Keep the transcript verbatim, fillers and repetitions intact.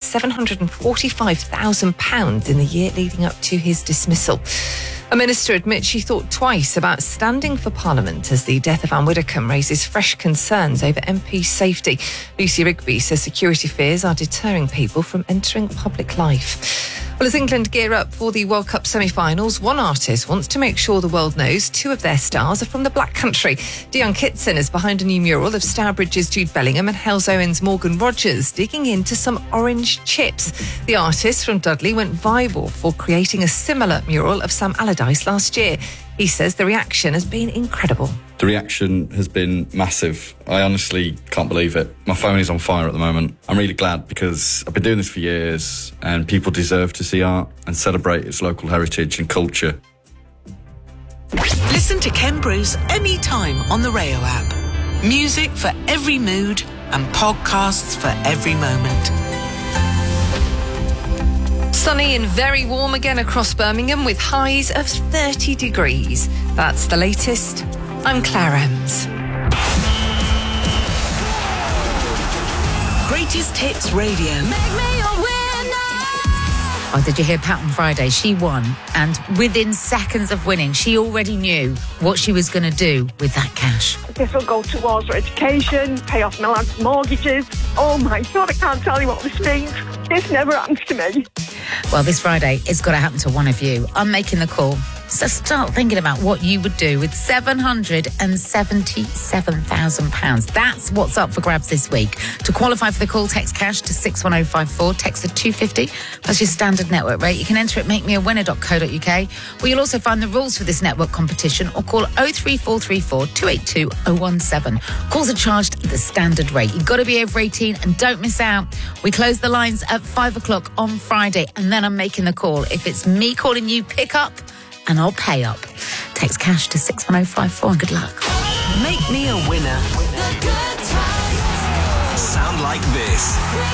seven hundred forty-five thousand pounds in the year leading up to his dismissal. A minister admits she thought twice about standing for Parliament as the death of Anne Widdecombe raises fresh concerns over M P safety. Lucy Rigby says security fears are deterring people from entering public life. Well, as England gear up for the World Cup semi-finals, one artist wants to make sure the world knows two of their stars are from the Black Country. Diane Kitson is behind a new mural of Stourbridge's Jude Bellingham and Hell's Owen's Morgan Rogers, digging into some orange chips. The artist from Dudley went viral for creating a similar mural of Sam Allardyce last year. He says the reaction has been incredible. The reaction has been massive. I honestly can't believe it. My phone is on fire at the moment. I'm really glad because I've been doing this for years and people deserve to see art and celebrate its local heritage and culture. Listen to Ken Bruce anytime on the Rayo app. Music for every mood and podcasts for every moment. Sunny and very warm again across Birmingham with highs of thirty degrees. That's the latest. I'm Claire Ems. Greatest Hits Radio. Make me a winner. Oh, did you hear Pat on Friday? She won, and within seconds of winning, she already knew what she was going to do with that cash. This will go towards her education, pay off my lad's mortgages. Oh my God, I can't tell you what this means. This never happens to me. Well, this Friday, it's got to happen to one of you. I'm making the call. So start thinking about what you would do with seven hundred seventy-seven thousand pounds. That's what's up for grabs this week. To qualify for the call, text cash to six one oh five four, text at two fifty, plus your standard network rate. You can enter at make me a winner dot co dot uk, where you'll also find the rules for this network competition, or call oh three four three four, two eight two, oh one seven. Calls are charged at the standard rate. You've got to be over eighteen and don't miss out. We close the lines at five o'clock on Friday, and then I'm making the call. If it's me calling you, pick up and I'll pay up. Text cash to six one oh five four and good luck. Make me a winner. Sound like this.